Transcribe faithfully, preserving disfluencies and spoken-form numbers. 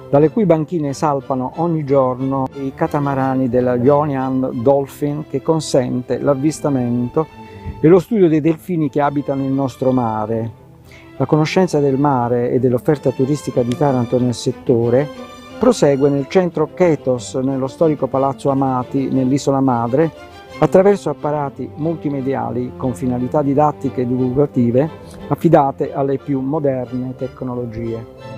dalle cui banchine salpano ogni giorno i catamarani della Ionian Dolphin, che consente l'avvistamento e lo studio dei delfini che abitano il nostro mare. La conoscenza del mare e dell'offerta turistica di Taranto nel settore prosegue nel centro Ketos, nello storico Palazzo Amati, nell'isola madre, attraverso apparati multimediali con finalità didattiche e divulgative affidate alle più moderne tecnologie.